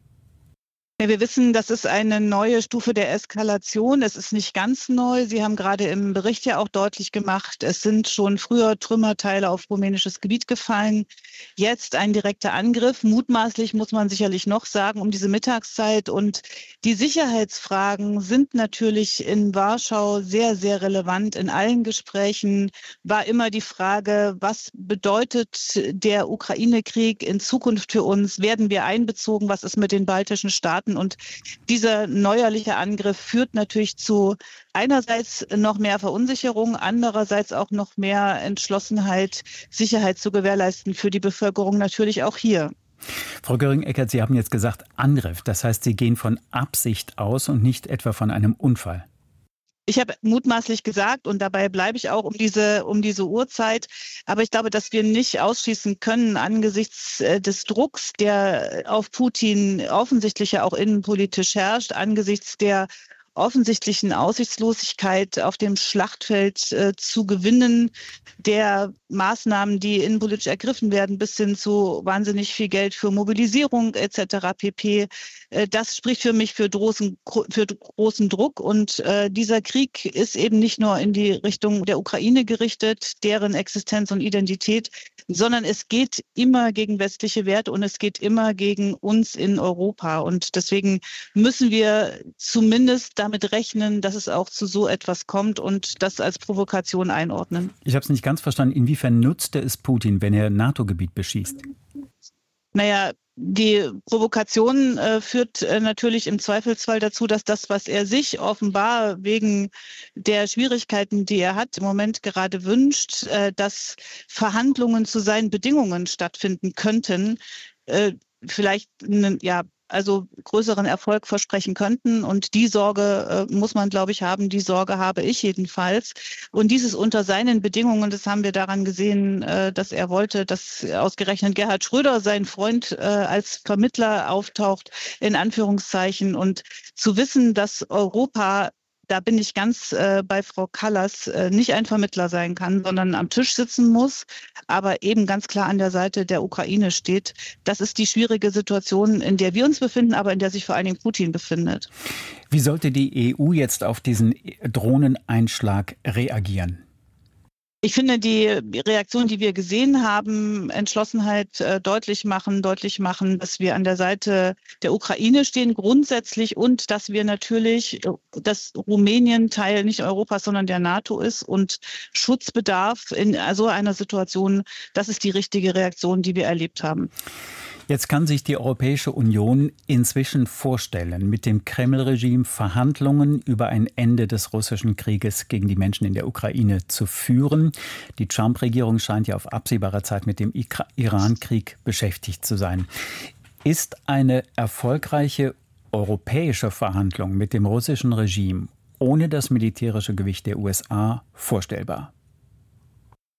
Ja, wir wissen, das ist eine neue Stufe der Eskalation. Es ist nicht ganz neu. Sie haben gerade im Bericht ja auch deutlich gemacht, es sind schon früher Trümmerteile auf rumänisches Gebiet gefallen. Jetzt ein direkter Angriff. Mutmaßlich muss man sicherlich noch sagen, um diese Mittagszeit. Und die Sicherheitsfragen sind natürlich in Warschau sehr, sehr relevant. In allen Gesprächen war immer die Frage, was bedeutet der Ukraine-Krieg in Zukunft für uns? Werden wir einbezogen? Was ist mit den baltischen Staaten? Und dieser neuerliche Angriff führt natürlich zu einerseits noch mehr Verunsicherung, andererseits auch noch mehr Entschlossenheit, Sicherheit zu gewährleisten für die Bevölkerung, natürlich auch hier. Frau Göring-Eckardt, Sie haben jetzt gesagt Angriff. Das heißt, Sie gehen von Absicht aus und nicht etwa von einem Unfall. Ich habe mutmaßlich gesagt, und dabei bleibe ich auch um diese, um diese Uhrzeit, aber ich glaube, dass wir nicht ausschließen können angesichts des Drucks, der auf Putin offensichtlich ja auch innenpolitisch herrscht, angesichts der offensichtlichen Aussichtslosigkeit auf dem Schlachtfeld äh, zu gewinnen, der Maßnahmen, die innenpolitisch ergriffen werden, bis hin zu wahnsinnig viel Geld für Mobilisierung et cetera pp. Äh, das spricht für mich für großen, für großen Druck. Und äh, dieser Krieg ist eben nicht nur in die Richtung der Ukraine gerichtet, deren Existenz und Identität, sondern es geht immer gegen westliche Werte und es geht immer gegen uns in Europa. Und deswegen müssen wir zumindest damit rechnen, dass es auch zu so etwas kommt und das als Provokation einordnen. Ich habe es nicht ganz verstanden. Inwiefern nutzt er es Putin, wenn er NATO-Gebiet beschießt? Naja, die Provokation äh, führt äh, natürlich im Zweifelsfall dazu, dass das, was er sich offenbar wegen der Schwierigkeiten, die er hat, im Moment gerade wünscht, äh, dass Verhandlungen zu seinen Bedingungen stattfinden könnten, äh, vielleicht ja also größeren Erfolg versprechen könnten. Und die Sorge äh, muss man, glaube ich, haben. Die Sorge habe ich jedenfalls. Und dieses unter seinen Bedingungen, das haben wir daran gesehen, äh, dass er wollte, dass ausgerechnet Gerhard Schröder, sein Freund, äh, als Vermittler auftaucht, in Anführungszeichen. Und zu wissen, dass Europa, da bin ich ganz äh, bei Frau Kallas, äh, nicht ein Vermittler sein kann, sondern am Tisch sitzen muss, aber eben ganz klar an der Seite der Ukraine steht. Das ist die schwierige Situation, in der wir uns befinden, aber in der sich vor allen Dingen Putin befindet. Wie sollte die E U jetzt auf diesen Drohneneinschlag reagieren? Ich finde, die Reaktion, die wir gesehen haben, Entschlossenheit äh, deutlich machen, deutlich machen, dass wir an der Seite der Ukraine stehen grundsätzlich und dass wir natürlich, dass Rumänien Teil nicht Europas, sondern der NATO ist und Schutzbedarf in so einer Situation, das ist die richtige Reaktion, die wir erlebt haben. Jetzt kann sich die Europäische Union inzwischen vorstellen, mit dem Kreml-Regime Verhandlungen über ein Ende des russischen Krieges gegen die Menschen in der Ukraine zu führen. Die Trump-Regierung scheint ja auf absehbare Zeit mit dem Iran-Krieg beschäftigt zu sein. Ist eine erfolgreiche europäische Verhandlung mit dem russischen Regime ohne das militärische Gewicht der U S A vorstellbar?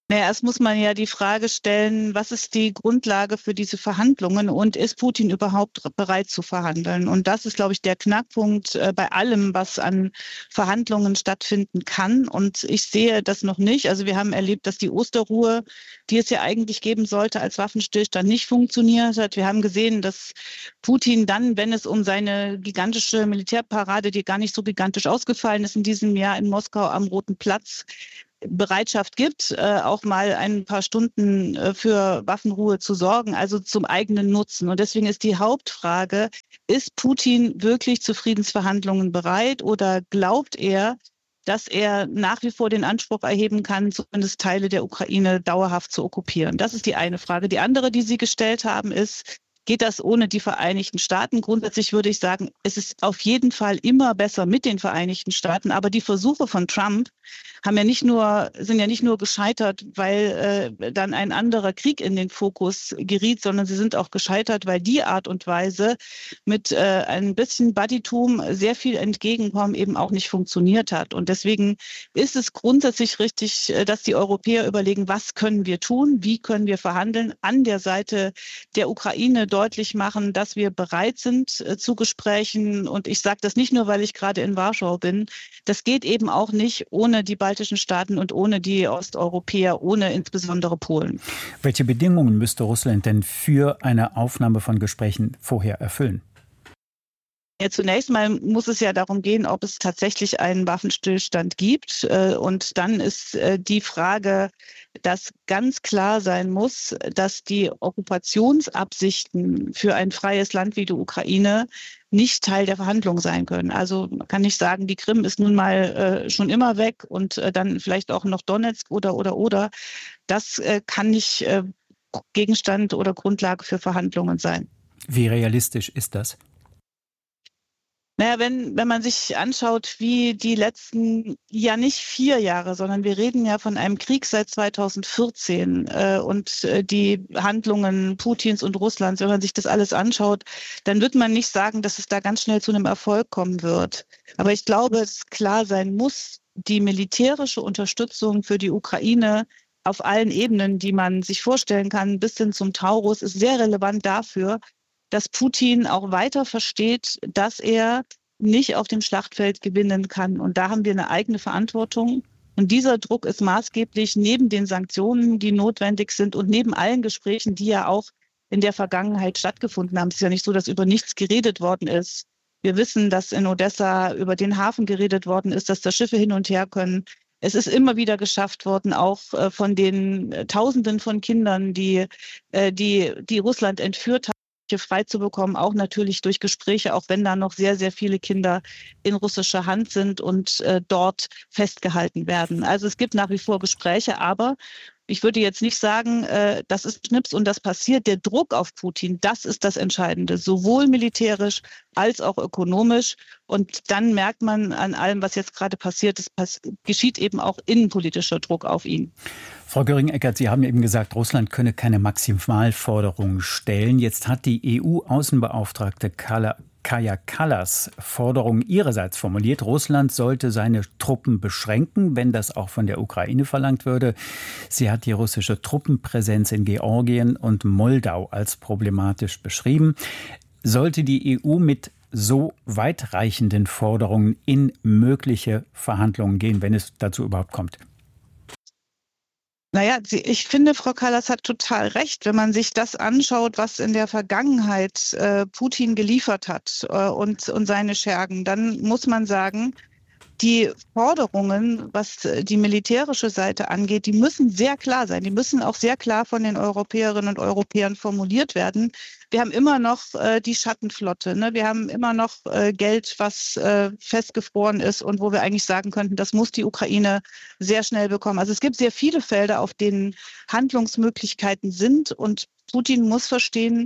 Naja, erst muss man ja die Frage stellen, was ist die Grundlage für diese Verhandlungen und ist Putin überhaupt bereit zu verhandeln? Und das ist, glaube ich, der Knackpunkt äh, bei allem, was an Verhandlungen stattfinden kann. Und ich sehe das noch nicht. Also wir haben erlebt, dass die Osterruhe, die es ja eigentlich geben sollte als Waffenstillstand, nicht funktioniert hat. Wir haben gesehen, dass Putin dann, wenn es um seine gigantische Militärparade, die gar nicht so gigantisch ausgefallen ist in diesem Jahr in Moskau am Roten Platz, Bereitschaft gibt, äh, auch mal ein paar Stunden äh, für Waffenruhe zu sorgen, also zum eigenen Nutzen. Und deswegen ist die Hauptfrage, ist Putin wirklich zu Friedensverhandlungen bereit oder glaubt er, dass er nach wie vor den Anspruch erheben kann, zumindest Teile der Ukraine dauerhaft zu okkupieren? Das ist die eine Frage. Die andere, die Sie gestellt haben, ist, geht das ohne die Vereinigten Staaten? Grundsätzlich würde ich sagen, es ist auf jeden Fall immer besser mit den Vereinigten Staaten. Aber die Versuche von Trump haben ja nicht nur, sind ja nicht nur gescheitert, weil äh, dann ein anderer Krieg in den Fokus geriet, sondern sie sind auch gescheitert, weil die Art und Weise mit äh, ein bisschen Buddytum sehr viel Entgegenkommen eben auch nicht funktioniert hat. Und deswegen ist es grundsätzlich richtig, dass die Europäer überlegen, was können wir tun, wie können wir verhandeln, an der Seite der Ukraine deutlich machen, dass wir bereit sind äh, zu Gesprächen. Und ich sage das nicht nur, weil ich gerade in Warschau bin. Das geht eben auch nicht ohne die baltischen Staaten und ohne die Osteuropäer, ohne insbesondere Polen. Welche Bedingungen müsste Russland denn für eine Aufnahme von Gesprächen vorher erfüllen? Ja, zunächst mal muss es ja darum gehen, ob es tatsächlich einen Waffenstillstand gibt. Und dann ist die Frage, dass ganz klar sein muss, dass die Okkupationsabsichten für ein freies Land wie die Ukraine nicht Teil der Verhandlungen sein können. Also man kann nicht sagen, die Krim ist nun mal äh, schon immer weg und äh, dann vielleicht auch noch Donetsk oder, oder, oder. Das äh, kann nicht äh, Gegenstand oder Grundlage für Verhandlungen sein. Wie realistisch ist das? Naja, wenn, wenn man sich anschaut, wie die letzten, ja nicht vier Jahre, sondern wir reden ja von einem Krieg seit zweitausendvierzehn äh, und äh, die Handlungen Putins und Russlands, wenn man sich das alles anschaut, dann wird man nicht sagen, dass es da ganz schnell zu einem Erfolg kommen wird. Aber ich glaube, dass klar sein muss, die militärische Unterstützung für die Ukraine auf allen Ebenen, die man sich vorstellen kann, bis hin zum Taurus, ist sehr relevant dafür, dass Putin auch weiter versteht, dass er nicht auf dem Schlachtfeld gewinnen kann. Und da haben wir eine eigene Verantwortung. Und dieser Druck ist maßgeblich neben den Sanktionen, die notwendig sind und neben allen Gesprächen, die ja auch in der Vergangenheit stattgefunden haben. Es ist ja nicht so, dass über nichts geredet worden ist. Wir wissen, dass in Odessa über den Hafen geredet worden ist, dass da Schiffe hin und her können. Es ist immer wieder geschafft worden, auch von den Tausenden von Kindern, die, die, die Russland entführt hat, frei zu bekommen, auch natürlich durch Gespräche, auch wenn da noch sehr, sehr viele Kinder in russischer Hand sind und äh, dort festgehalten werden. Also es gibt nach wie vor Gespräche, aber ich würde jetzt nicht sagen, äh, das ist Schnips und das passiert. Der Druck auf Putin, das ist das Entscheidende, sowohl militärisch als auch ökonomisch. Und dann merkt man an allem, was jetzt gerade passiert, es pass- geschieht eben auch innenpolitischer Druck auf ihn. Frau Göring-Eckardt, Sie haben eben gesagt, Russland könne keine Maximalforderungen stellen. Jetzt hat die E U-Außenbeauftragte Kaja Kallas Forderungen ihrerseits formuliert. Russland sollte seine Truppen beschränken, wenn das auch von der Ukraine verlangt würde. Sie hat die russische Truppenpräsenz in Georgien und Moldau als problematisch beschrieben. Sollte die E U mit so weitreichenden Forderungen in mögliche Verhandlungen gehen, wenn es dazu überhaupt kommt? Naja, ich finde, Frau Kallas hat total recht, wenn man sich das anschaut, was in der Vergangenheit äh, Putin geliefert hat äh, und, und seine Schergen, dann muss man sagen, die Forderungen, was die militärische Seite angeht, die müssen sehr klar sein. Die müssen auch sehr klar von den Europäerinnen und Europäern formuliert werden. Wir haben immer noch äh, die Schattenflotte, ne? Wir haben immer noch äh, Geld, was äh, festgefroren ist und wo wir eigentlich sagen könnten, das muss die Ukraine sehr schnell bekommen. Also es gibt sehr viele Felder, auf denen Handlungsmöglichkeiten sind und Putin muss verstehen,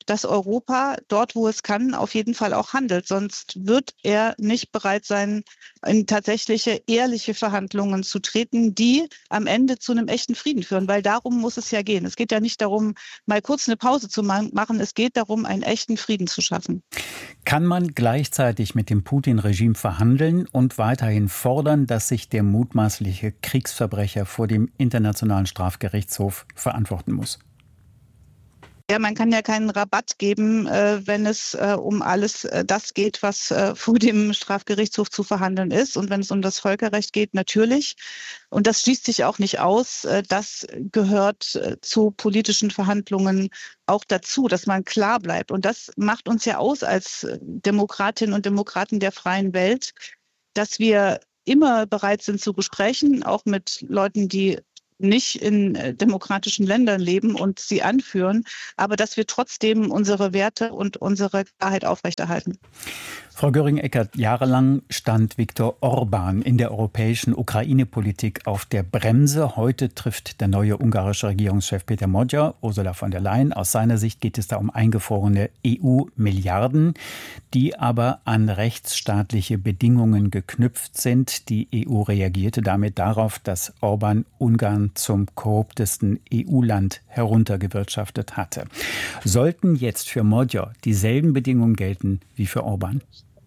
dass Europa dort, wo es kann, auf jeden Fall auch handelt. Sonst wird er nicht bereit sein, in tatsächliche, ehrliche Verhandlungen zu treten, die am Ende zu einem echten Frieden führen. Weil darum muss es ja gehen. Es geht ja nicht darum, mal kurz eine Pause zu machen. Es geht darum, einen echten Frieden zu schaffen. Kann man gleichzeitig mit dem Putin-Regime verhandeln und weiterhin fordern, dass sich der mutmaßliche Kriegsverbrecher vor dem Internationalen Strafgerichtshof verantworten muss? Ja, man kann ja keinen Rabatt geben, äh, wenn es äh, um alles äh, das geht, was äh, vor dem Strafgerichtshof zu verhandeln ist. Und wenn es um das Völkerrecht geht, natürlich. Und das schließt sich auch nicht aus. Äh, das gehört äh, zu politischen Verhandlungen auch dazu, dass man klar bleibt. Und das macht uns ja aus als Demokratinnen und Demokraten der freien Welt, dass wir immer bereit sind zu Gesprächen, auch mit Leuten, die nicht in äh, demokratischen Ländern leben und sie anführen, aber dass wir trotzdem unsere Werte und unsere Klarheit aufrechterhalten. Frau Göring-Eckardt, jahrelang stand Viktor Orbán in der europäischen Ukraine-Politik auf der Bremse. Heute trifft der neue ungarische Regierungschef Peter Magyar Ursula von der Leyen. Aus seiner Sicht geht es da um eingefrorene E U-Milliarden, die aber an rechtsstaatliche Bedingungen geknüpft sind. Die E U reagierte damit darauf, dass Orbán Ungarn zum korruptesten E U-Land heruntergewirtschaftet hatte. Sollten jetzt für Magyar dieselben Bedingungen gelten wie für Orbán?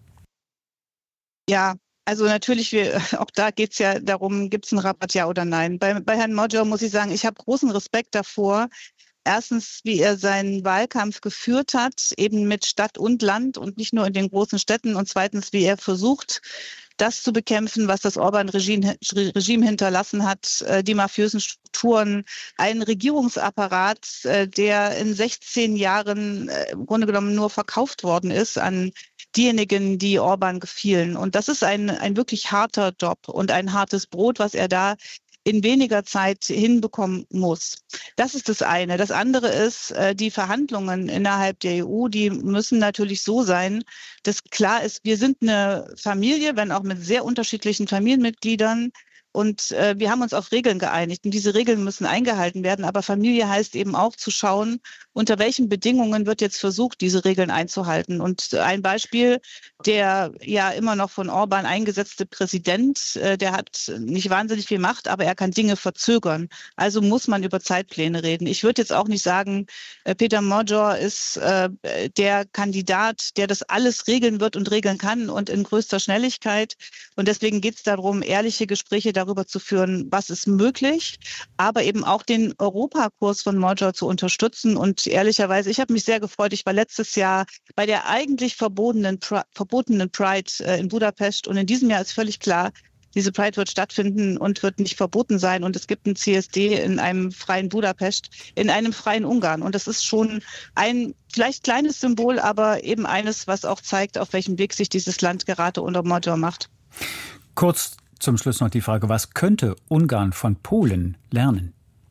Ja, also natürlich, wir, auch da geht es ja darum, gibt es einen Rabatt, ja oder nein. Bei, bei Herrn Magyar muss ich sagen, ich habe großen Respekt davor. Erstens, wie er seinen Wahlkampf geführt hat, eben mit Stadt und Land und nicht nur in den großen Städten. Und zweitens, wie er versucht, das zu bekämpfen, was das Orbán-Regime Regime hinterlassen hat, die mafiösen Strukturen, einen Regierungsapparat, der in sechzehn Jahren im Grunde genommen nur verkauft worden ist an diejenigen, die Orbán gefielen. Und das ist ein, ein wirklich harter Job und ein hartes Brot, was er da in weniger Zeit hinbekommen muss. Das ist das eine. Das andere ist, die Verhandlungen innerhalb der E U, die müssen natürlich so sein, dass klar ist, wir sind eine Familie, wenn auch mit sehr unterschiedlichen Familienmitgliedern. Und äh, wir haben uns auf Regeln geeinigt und diese Regeln müssen eingehalten werden. Aber Familie heißt eben auch zu schauen, unter welchen Bedingungen wird jetzt versucht, diese Regeln einzuhalten. Und ein Beispiel, der ja immer noch von Orbán eingesetzte Präsident, äh, der hat nicht wahnsinnig viel Macht, aber er kann Dinge verzögern. Also muss man über Zeitpläne reden. Ich würde jetzt auch nicht sagen, äh, Peter Magyar ist äh, der Kandidat, der das alles regeln wird und regeln kann und in größter Schnelligkeit. Und deswegen geht es darum, ehrliche Gespräche darüber zu führen, was ist möglich, aber eben auch den Europakurs von Magyar zu unterstützen. Und ehrlicherweise, ich habe mich sehr gefreut. Ich war letztes Jahr bei der eigentlich verbotenen, verbotenen Pride in Budapest und in diesem Jahr ist völlig klar, diese Pride wird stattfinden und wird nicht verboten sein. Und es gibt ein C S D in einem freien Budapest, in einem freien Ungarn. Und das ist schon ein vielleicht kleines Symbol, aber eben eines, was auch zeigt, auf welchem Weg sich dieses Land gerade unter Magyar macht. Kurz zum Schluss noch die Frage, was könnte Ungarn von Polen lernen?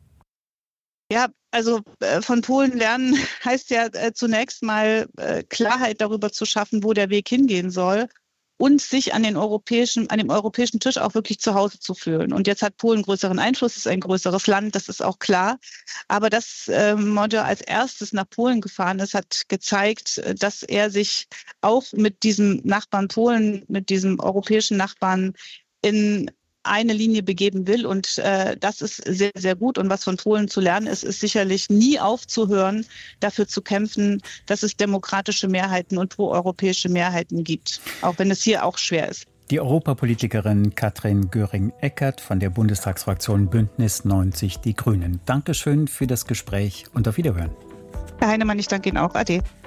Ja, also äh, von Polen lernen heißt ja äh, zunächst mal äh, Klarheit darüber zu schaffen, wo der Weg hingehen soll und sich an den europäischen, an dem europäischen Tisch auch wirklich zu Hause zu fühlen. Und jetzt hat Polen größeren Einfluss, ist ein größeres Land, das ist auch klar. Aber dass äh, Magyar als erstes nach Polen gefahren ist, hat gezeigt, dass er sich auch mit diesem Nachbarn Polen, mit diesem europäischen Nachbarn in eine Linie begeben will. Und äh, das ist sehr, sehr gut. Und was von Polen zu lernen ist, ist sicherlich nie aufzuhören, dafür zu kämpfen, dass es demokratische Mehrheiten und proeuropäische Mehrheiten gibt. Auch wenn es hier auch schwer ist. Die Europapolitikerin Katrin Göring-Eckardt von der Bundestagsfraktion Bündnis neunzig Die Grünen. Dankeschön für das Gespräch und auf Wiederhören. Herr Heinemann, ich danke Ihnen auch. Ade.